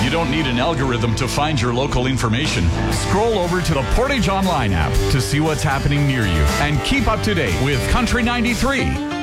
You don't need an algorithm to find your local information. Scroll over to the Portage Online app to see what's happening near you and keep up to date with Country 93.